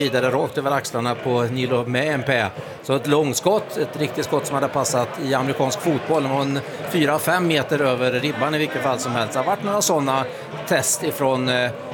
vidare rakt över axlarna på Nilo Mäenpää. Så ett långskott, ett riktigt skott som hade passat i amerikansk fotboll. Det var 4-5 meter över ribban i vilket fall som helst. Det har varit några sådana test ifrån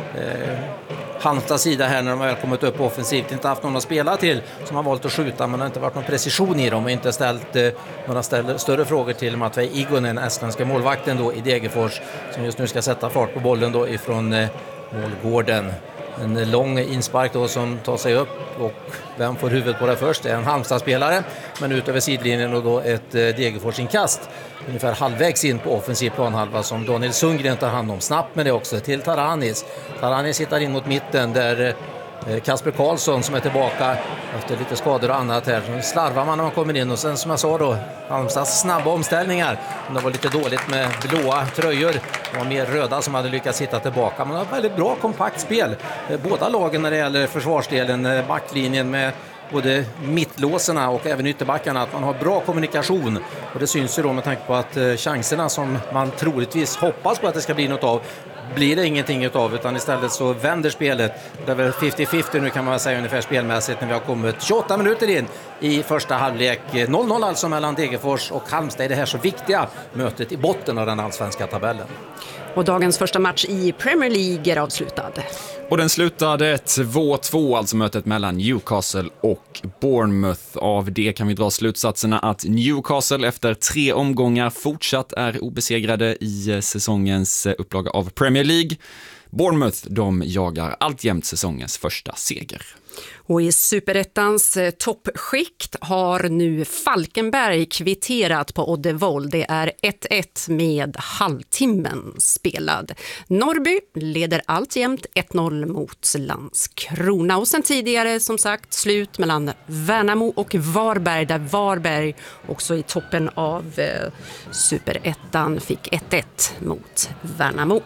Halmstads sida här när de har kommit upp offensivt. Inte haft någon att spela till som har valt att skjuta, men det har inte varit någon precision i dem och inte ställt några större frågor till Matvei Igonen, estländska målvakten då i Degerfors, som just nu ska sätta fart på bollen då ifrån målgården. En lång inspark då som tar sig upp, och vem får huvudet på det först? Det är en Halmstad-spelare, men ut över sidlinjen och då ett Degerfors-inkast ungefär halvvägs in på offensiv planhalva som Daniel Sundgren tar hand om snabbt med det också till Taranis. Taranis hittar in mot mitten där Kasper Karlsson som är tillbaka efter lite skador och annat här. Så slarvar man när man kommer in, och sen som jag sa då, Halmstads snabba omställningar. Det var lite dåligt med blåa tröjor. Det var mer röda som hade lyckats hitta tillbaka. Men det var ett väldigt bra kompakt spel. Båda lagen när det gäller försvarsdelen, backlinjen med både mittlåserna och även ytterbackarna, att man har bra kommunikation. Och det syns ju då med tanke på att chanserna som man troligtvis hoppas på att det ska bli något av, blir det ingenting utav, utan istället så vänder spelet. Det är väl 50-50 nu kan man säga ungefär spelmässigt när vi har kommit 28 minuter in i första halvlek. 0-0 alltså mellan Degerfors och Halmstad i det här så viktiga mötet i botten av den allsvenska tabellen. Och dagens första match i Premier League är avslutad. Och den slutade 2-2, alltså mötet mellan Newcastle och Bournemouth. Av det kan vi dra slutsatserna att Newcastle efter 3 omgångar fortsatt är obesegrade i säsongens upplaga av Premier League. Bournemouth, de jagar alltjämt säsongens första seger. Och i Superettans toppskikt har nu Falkenberg kvitterat på Oddevold. Det är 1-1 med halvtimmen spelad. Norrby leder alltjämt 1-0 mot Landskrona. Och sen tidigare som sagt slut mellan Värnamo och Varberg, där Varberg också i toppen av Superettan fick 1-1 mot Värnamo.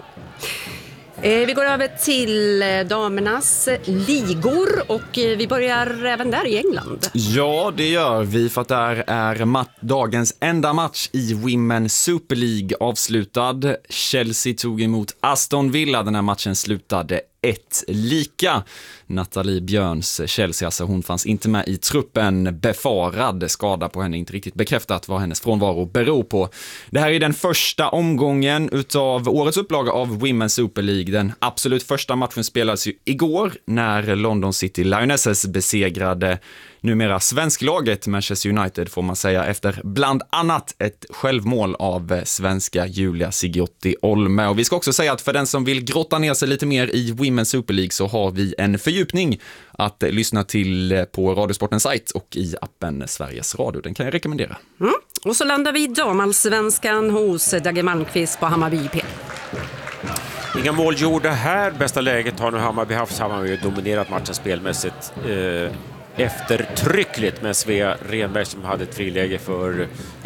Vi går över till damernas ligor och vi börjar även där i England. Ja, det gör vi, för att där är dagens enda match i Women's Super League avslutad. Chelsea tog emot Aston Villa. Den här matchen slutade 1-1. Nathalie Björns Chelsea, alltså hon fanns inte med i truppen. Befarad skada på henne, inte riktigt bekräftat vad hennes frånvaro beror på. Det här är den första omgången utav årets upplaga av Women's Super League. Den absolut första matchen spelades ju igår när London City Lionesses besegrade numera svensklaget Manchester United, får man säga, efter bland annat ett självmål av svenska Julia Sigiotti Olme. Och vi ska också säga att för den som vill grotta ner sig lite mer i Women's Super League så har vi en fördjupning att lyssna till på Radiosportens sajt och i appen Sveriges Radio. Den kan jag rekommendera. Och så landar vi i damallsvenskan hos Dagge Malmqvist på Hammarby IP. Inga mål gjorda här. Bästa läget har nu Hammarby haft. Hammarby har dominerat matchen spelmässigt eftertryckligt med Svea Renberg som hade ett friläge för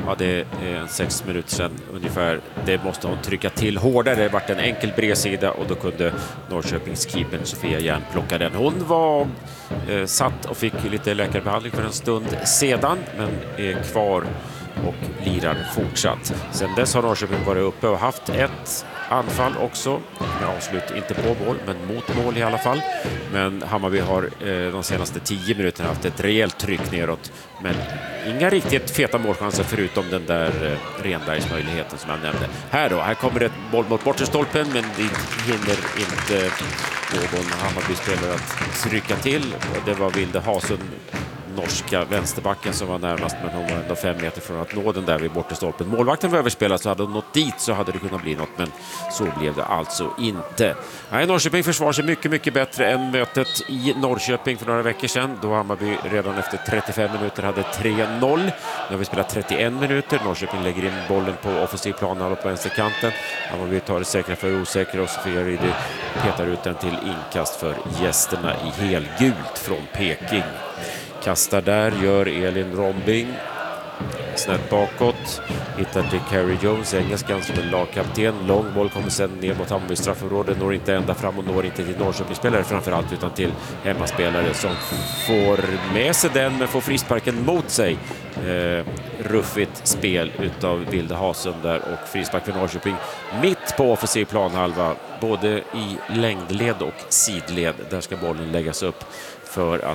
6 minuter sedan ungefär. Det måste hon trycka till hårdare. Det varit en enkel bredsida och då kunde Norrköpings keeper Sofia Järn plocka den. Hon var satt och fick lite läkarbehandling för en stund sedan, men är kvar och lirar fortsatt. Sen dess har Norrköping varit uppe och haft ett anfall också, med avslut inte på mål men mot mål i alla fall. Men Hammarby har de senaste 10 minuterna haft ett rejält tryck neråt, men inga riktigt feta målchanser förutom den där Renbergs möjligheten som jag nämnde. Här kommer ett boll mot bortre stolpen, men det hinner inte någon Hammarby-spelare att trycka till. Det var Vilde Hasund, norska vänsterbacken, som var närmast, men hon var ändå 5 meter från att nå den där vid bortre stolpen. Målvakten var överspelad, så hade hon nått dit så hade det kunnat bli något, men så blev det alltså inte. Nej, Norrköping försvarar sig mycket, mycket bättre än mötet i Norrköping för några veckor sedan, då Hammarby redan efter 35 minuter hade 3-0. Nu har vi spelat 31 minuter. Norrköping lägger in bollen på offensiv plan på vänsterkanten. Hammarby tar det säkra för osäkra och Sofia Ryddy petar ut den till inkast för gästerna i helgult från Peking. Kastar där, gör Elin Rombing. Snett bakåt. Hittar till Carrie Jones, engelskan som är lagkapten. Lång boll kommer sedan ner mot Hammarby straffområde. Når inte ända fram och når inte till Norrköpingsspelare framförallt, utan till hemmaspelare som får med sig den men får frisparken mot sig. Ruffigt spel utav Vilde Hasund där och frispark för Norrköping mitt på offensiv planhalva, både i längdled och sidled. Där ska bollen läggas upp för